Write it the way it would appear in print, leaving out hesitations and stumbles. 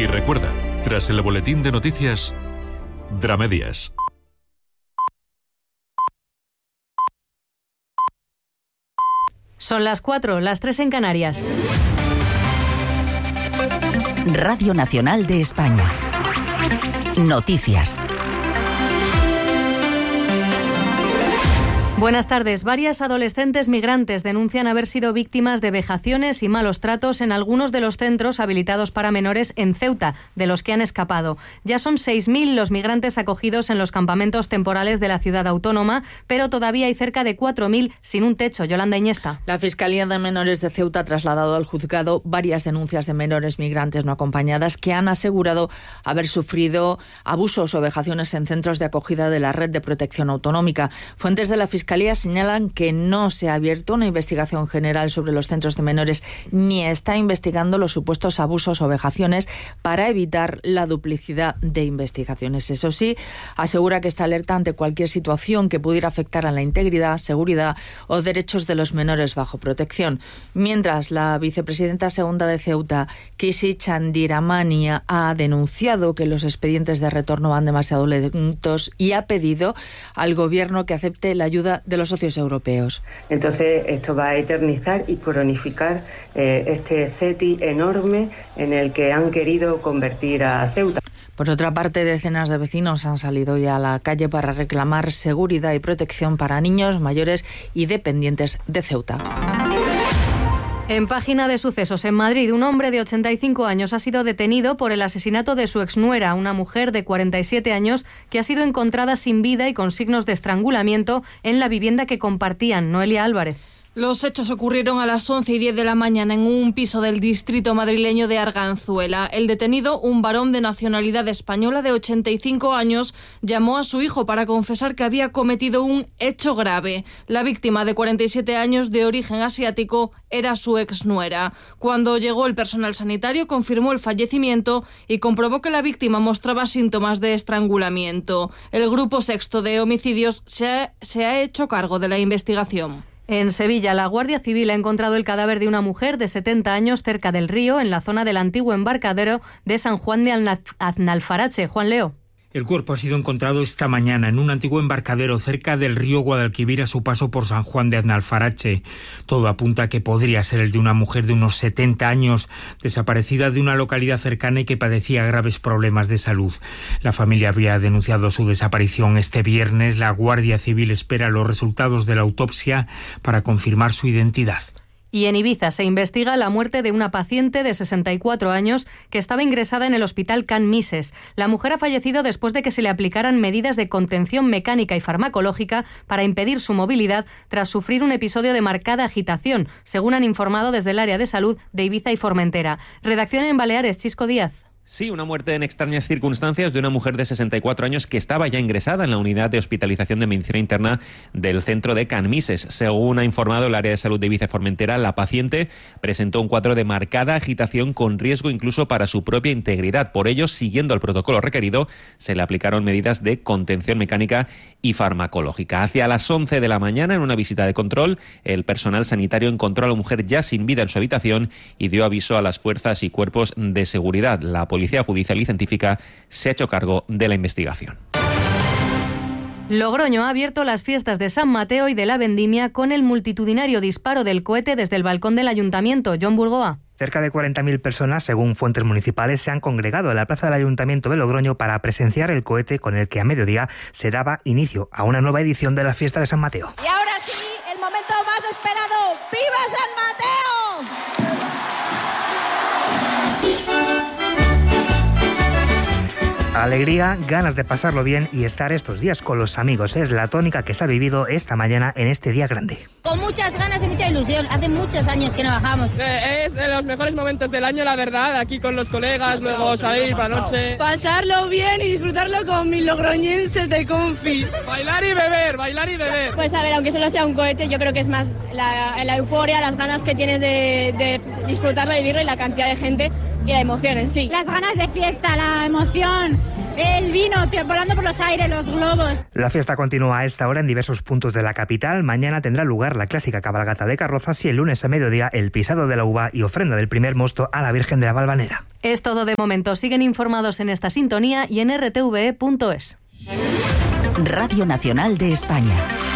Y recuerda, tras el boletín de noticias, Dramedias. Son las 4, las 3 en Canarias. Radio Nacional de España. Noticias. Buenas tardes. Varias adolescentes migrantes denuncian haber sido víctimas de vejaciones y malos tratos en algunos de los centros habilitados para menores en Ceuta, de los que han escapado. Ya son 6.000 los migrantes acogidos en los campamentos temporales de la ciudad autónoma, pero todavía hay cerca de 4.000 sin un techo. Yolanda Iñesta. La Fiscalía de Menores de Ceuta ha trasladado al juzgado varias denuncias de menores migrantes no acompañadas que han asegurado haber sufrido abusos o vejaciones en centros de acogida de la Red de Protección Autonómica. Fuentes de la Fiscalía señalan que no se ha abierto una investigación general sobre los centros de menores ni está investigando los supuestos abusos o vejaciones para evitar la duplicidad de investigaciones. Eso sí, asegura que está alerta ante cualquier situación que pudiera afectar a la integridad, seguridad o derechos de los menores bajo protección. Mientras, la vicepresidenta segunda de Ceuta, Kisi Chandiramani, ha denunciado que los expedientes de retorno van demasiado lentos y ha pedido al gobierno que acepte la ayuda de los socios europeos. Entonces esto va a eternizar y cronificar este CETI enorme en el que han querido convertir a Ceuta. Por otra parte, decenas de vecinos han salido ya a la calle para reclamar seguridad y protección para niños, mayores y dependientes de Ceuta. En página de sucesos, en Madrid, un hombre de 85 años ha sido detenido por el asesinato de su exnuera, una mujer de 47 años que ha sido encontrada sin vida y con signos de estrangulamiento en la vivienda que compartían. Noelia Álvarez. Los hechos ocurrieron a las 11:10 de la mañana en un piso del distrito madrileño de Arganzuela. El detenido, un varón de nacionalidad española de 85 años, llamó a su hijo para confesar que había cometido un hecho grave. La víctima, de 47 años, de origen asiático, era su exnuera. Cuando llegó el personal sanitario, confirmó el fallecimiento y comprobó que la víctima mostraba síntomas de estrangulamiento. El Grupo Sexto de Homicidios se ha hecho cargo de la investigación. En Sevilla, la Guardia Civil ha encontrado el cadáver de una mujer de 70 años cerca del río, en la zona del antiguo embarcadero de San Juan de Aznalfarache. Juan Leo. El cuerpo ha sido encontrado esta mañana en un antiguo embarcadero cerca del río Guadalquivir a su paso por San Juan de Aznalfarache. Todo apunta a que podría ser el de una mujer de unos 70 años, desaparecida de una localidad cercana y que padecía graves problemas de salud. La familia había denunciado su desaparición este viernes. La Guardia Civil espera los resultados de la autopsia para confirmar su identidad. Y en Ibiza se investiga la muerte de una paciente de 64 años que estaba ingresada en el hospital Can Mises. La mujer ha fallecido después de que se le aplicaran medidas de contención mecánica y farmacológica para impedir su movilidad tras sufrir un episodio de marcada agitación, según han informado desde el área de salud de Ibiza y Formentera. Redacción en Baleares, Chisco Díaz. Sí, una muerte en extrañas circunstancias de una mujer de 64 años que estaba ya ingresada en la unidad de hospitalización de medicina interna del centro de Can Mises. Según ha informado el área de salud de Ibiza y Formentera, la paciente presentó un cuadro de marcada agitación con riesgo incluso para su propia integridad. Por ello, siguiendo el protocolo requerido, se le aplicaron medidas de contención mecánica y farmacológica. Hacia las 11 de la mañana, en una visita de control, el personal sanitario encontró a la mujer ya sin vida en su habitación y dio aviso a las fuerzas y cuerpos de seguridad. La Policía Judicial y Científica se ha hecho cargo de la investigación. Logroño ha abierto las fiestas de San Mateo y de la Vendimia con el multitudinario disparo del cohete desde el balcón del ayuntamiento. John Burgoa. Cerca de 40.000 personas, según fuentes municipales, se han congregado en la plaza del Ayuntamiento de Logroño para presenciar el cohete con el que a mediodía se daba inicio a una nueva edición de la fiesta de San Mateo. Y ahora sí, el momento más esperado. ¡Viva San Mateo! Alegría, ganas de pasarlo bien y estar estos días con los amigos es la tónica que se ha vivido esta mañana en este día grande. Con muchas ganas y mucha ilusión. Hace muchos años que no bajamos. Es de los mejores momentos del año, la verdad, aquí con los colegas, luego salir para la noche. Pasarlo bien y disfrutarlo con mis logroñenses de Confi. Bailar y beber, bailar y beber. Pues a ver, aunque solo sea un cohete, yo creo que es más la euforia, las ganas que tienes de disfrutarlo, de vivirlo y la cantidad de gente y la emoción en sí. Las ganas de fiesta, la emoción, El vino, volando por los aires, los globos. La fiesta continúa a esta hora en diversos puntos de la capital. Mañana tendrá lugar la clásica cabalgata de carrozas y el lunes a mediodía el pisado de la uva y ofrenda del primer mosto a la Virgen de la Valvanera. Es todo de momento. Siguen informados en esta sintonía y en rtve.es. Radio Nacional de España.